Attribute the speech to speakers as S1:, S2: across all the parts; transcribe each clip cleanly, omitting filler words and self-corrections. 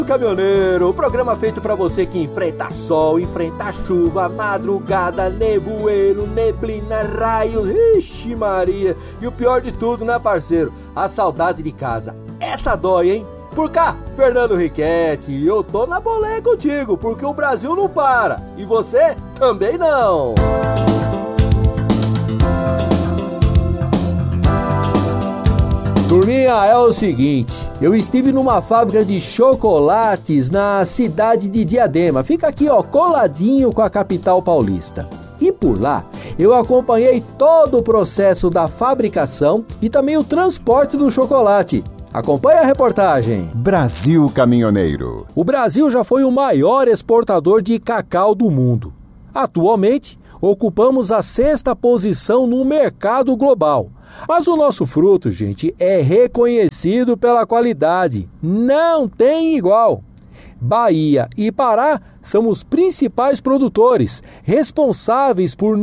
S1: Caminhoneiro, o programa feito pra você que enfrenta sol, enfrenta chuva, madrugada, nevoeiro, neblina, raios, ixi Maria. E o pior de tudo, né, parceiro? A saudade de casa. Essa dói, hein? Por cá, Fernando Riquetti, e eu tô na boleia contigo, porque o Brasil não para. E você também não. Turminha, é o seguinte, eu estive numa fábrica de chocolates na cidade de Diadema, fica aqui ó, coladinho com a capital paulista. E por lá, eu acompanhei todo o processo da fabricação e também o transporte do chocolate. Acompanhe a reportagem.
S2: Brasil Caminhoneiro.
S1: O Brasil já foi o maior exportador de cacau do mundo. Atualmente, ocupamos a 6ª posição no mercado global. Mas o nosso fruto, gente, é reconhecido pela qualidade. Não tem igual. Bahia e Pará são os principais produtores, responsáveis por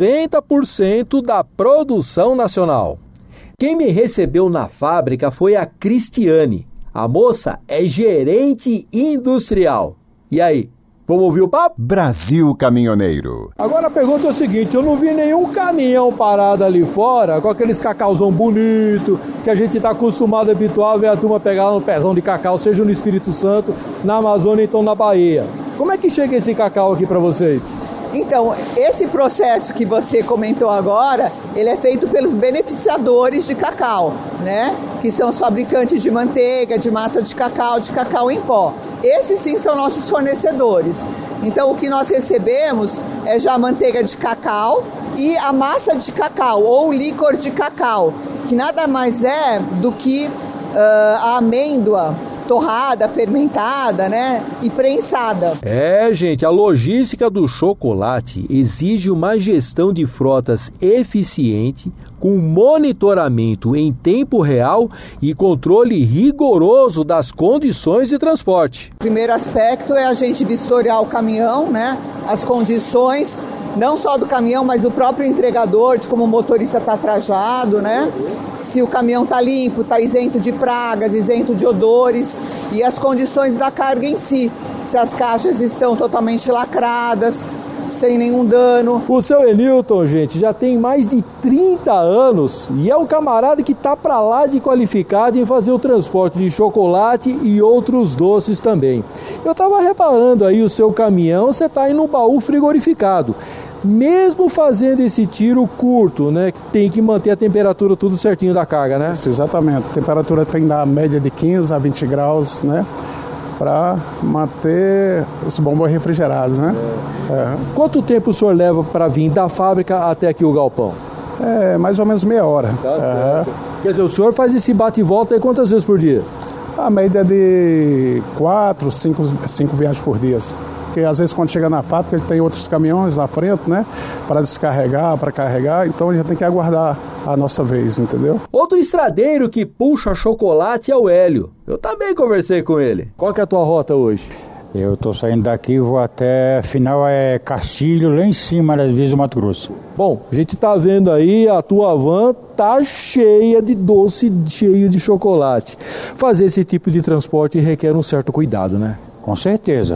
S1: 90% da produção nacional. Quem me recebeu na fábrica foi a Cristiane. A moça é gerente industrial. E aí? Vamos ouvir o papo?
S2: Brasil Caminhoneiro.
S1: Agora a pergunta é o seguinte, eu não vi nenhum caminhão parado ali fora com aqueles cacauzão bonito que a gente está acostumado, habituado a ver a turma pegar lá no pezão de cacau, seja no Espírito Santo, na Amazônia, então na Bahia. Como é que chega esse cacau aqui para vocês?
S3: Então, esse processo que você comentou agora, ele é feito pelos beneficiadores de cacau, né? Que são os fabricantes de manteiga, de massa de cacau em pó. Esses sim são nossos fornecedores. Então, o que nós recebemos é já a manteiga de cacau e a massa de cacau, ou licor de cacau, que nada mais é do que a amêndoa torrada, fermentada, né, e prensada.
S1: É, gente, a logística do chocolate exige uma gestão de frotas eficiente, com monitoramento em tempo real e controle rigoroso das condições de transporte.
S3: O primeiro aspecto é a gente vistoriar o caminhão, né, as condições não só do caminhão, mas do próprio entregador, de como o motorista está trajado, né? Se o caminhão está limpo, está isento de pragas, isento de odores, e as condições da carga em si. Se as caixas estão totalmente lacradas, sem nenhum dano.
S1: O seu Enilton, gente, já tem mais de 30 anos e é um camarada que tá pra lá de qualificado em fazer o transporte de chocolate e outros doces também. Eu tava reparando aí o seu caminhão, você tá aí num baú frigorificado. Mesmo fazendo esse tiro curto, né, tem que manter a temperatura tudo certinho da carga, né?
S4: Isso, exatamente. A temperatura tem da média de 15 a 20 graus, né? Para manter os bombons refrigerados, né?
S1: Quanto tempo o senhor leva para vir da fábrica até aqui o galpão?
S4: É mais ou menos meia hora.
S1: Tá certo. Quer dizer, o senhor faz esse bate e volta aí quantas vezes por dia?
S4: A média é de 4, 5 viagens por dia. Porque às vezes quando chega na fábrica tem outros caminhões na frente, né? Para descarregar, para carregar, então a gente tem que aguardar a nossa vez, entendeu?
S1: Outro estradeiro que puxa chocolate é o Hélio. Eu também conversei com ele. Qual que é a tua rota hoje?
S5: Eu tô saindo daqui, vou até final Castilho, lá em cima das vias do Mato Grosso.
S1: Bom, a gente tá vendo aí, a tua van tá cheia de doce, cheio de chocolate. Fazer esse tipo de transporte requer um certo cuidado, né?
S5: Com certeza,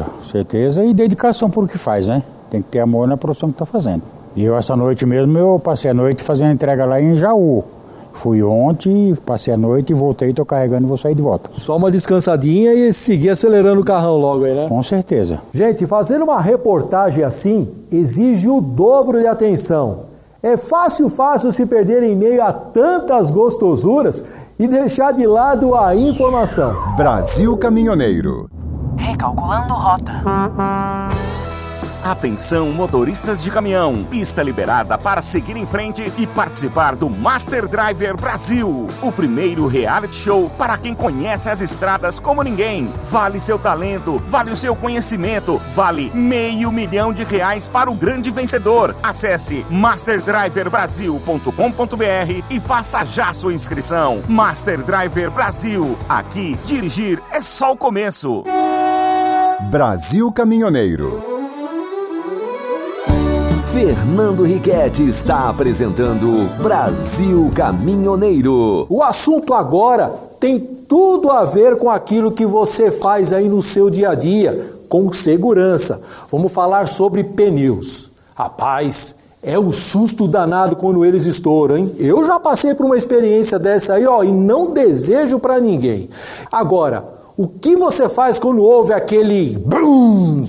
S5: e dedicação por o que faz, né? Tem que ter amor na profissão que tá fazendo. E eu essa noite mesmo, eu passei a noite fazendo entrega lá em Jaú. Fui ontem, passei a noite e voltei, tô carregando e vou sair de volta.
S1: Só uma descansadinha e seguir acelerando o carrão logo aí, né?
S5: Com certeza.
S1: Gente, fazer uma reportagem assim exige o dobro de atenção. É fácil se perder em meio a tantas gostosuras e deixar de lado a informação.
S2: Brasil Caminhoneiro.
S6: Recalculando rota.
S7: Atenção, motoristas de caminhão, pista liberada para seguir em frente e participar do Master Driver Brasil, o primeiro reality show para quem conhece as estradas como ninguém. Vale seu talento, vale o seu conhecimento, vale R$500 mil para o grande vencedor. Acesse masterdriverbrasil.com.br e faça já sua inscrição. Master Driver Brasil, aqui dirigir é só o começo.
S2: Brasil Caminhoneiro.
S8: Fernando Riquetti está apresentando Brasil Caminhoneiro.
S1: O assunto agora tem tudo a ver com aquilo que você faz aí no seu dia a dia, com segurança. Vamos falar sobre pneus. Rapaz, é um susto danado quando eles estouram, hein? Eu já passei por uma experiência dessa aí, ó, e não desejo pra ninguém. Agora, o que você faz quando ouve aquele brum,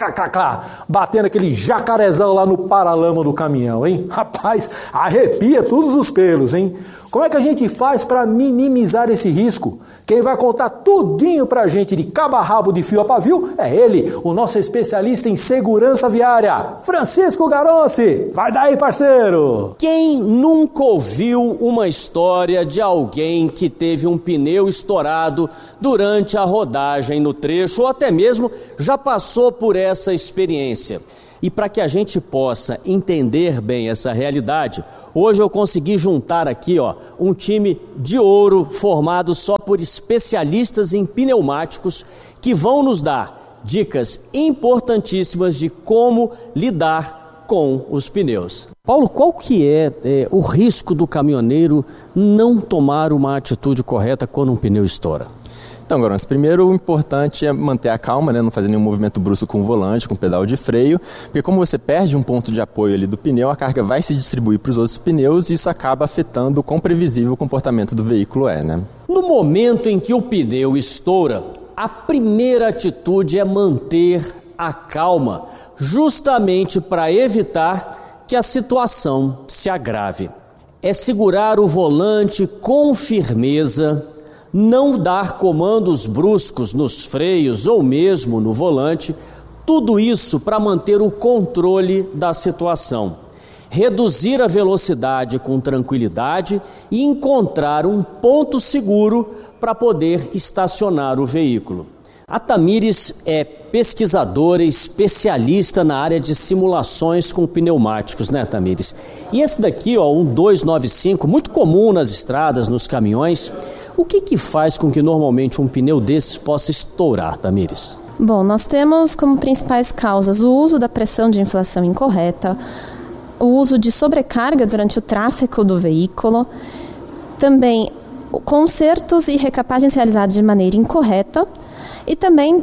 S1: batendo aquele jacarezão lá no paralama do caminhão, hein? Rapaz, arrepia todos os pelos, hein? Como é que a gente faz para minimizar esse risco? Quem vai contar tudinho pra gente de cabo a rabo, de fio a pavio, é ele, o nosso especialista em segurança viária, Francisco Garonci. Vai daí, parceiro!
S9: Quem nunca ouviu uma história de alguém que teve um pneu estourado durante a rodagem no trecho, ou até mesmo já passou por essa experiência? E para que a gente possa entender bem essa realidade, hoje eu consegui juntar aqui, um time de ouro formado só por especialistas em pneumáticos que vão nos dar dicas importantíssimas de como lidar com os pneus. Paulo, qual que é o risco do caminhoneiro não tomar uma atitude correta quando um pneu estoura?
S10: Então, Garonci, primeiro o importante é manter a calma, né? Não fazer nenhum movimento brusco com o volante, com o pedal de freio, porque como você perde um ponto de apoio ali do pneu, a carga vai se distribuir para os outros pneus e isso acaba afetando o quão previsível o comportamento do veículo né?
S9: No momento em que o pneu estoura, a primeira atitude é manter a calma, justamente para evitar que a situação se agrave. É segurar o volante com firmeza, não dar comandos bruscos nos freios ou mesmo no volante, tudo isso para manter o controle da situação. Reduzir a velocidade com tranquilidade e encontrar um ponto seguro para poder estacionar o veículo. A Tamires é pesquisadora e especialista na área de simulações com pneumáticos, né, Tamires? E esse daqui, um 295, muito comum nas estradas, nos caminhões. O que faz com que normalmente um pneu desses possa estourar, Tamires?
S11: Bom, nós temos como principais causas o uso da pressão de inflação incorreta, o uso de sobrecarga durante o tráfego do veículo, também consertos e recapagens realizados de maneira incorreta e também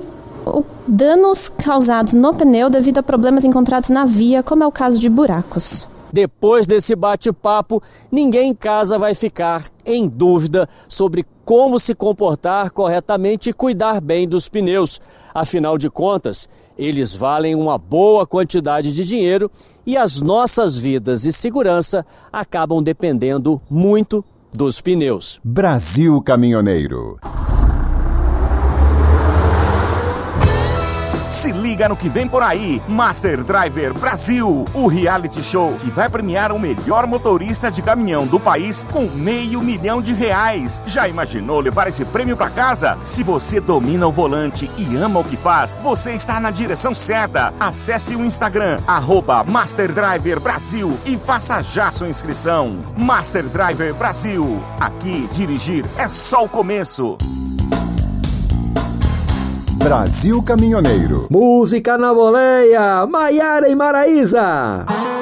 S11: danos causados no pneu devido a problemas encontrados na via, como é o caso de buracos.
S9: Depois desse bate-papo, ninguém em casa vai ficar em dúvida sobre como se comportar corretamente e cuidar bem dos pneus. Afinal de contas, eles valem uma boa quantidade de dinheiro e as nossas vidas e segurança acabam dependendo muito dos pneus.
S2: Brasil Caminhoneiro.
S7: Se liga no que vem por aí, Master Driver Brasil, o reality show que vai premiar o melhor motorista de caminhão do país com R$500 mil. Já imaginou levar esse prêmio para casa? Se você domina o volante e ama o que faz, você está na direção certa. Acesse o Instagram, @MasterDriverBrasil e faça já sua inscrição. Master Driver Brasil, aqui dirigir é só o começo.
S2: Brasil Caminhoneiro.
S1: Música na boleia, Maiara e Maraísa.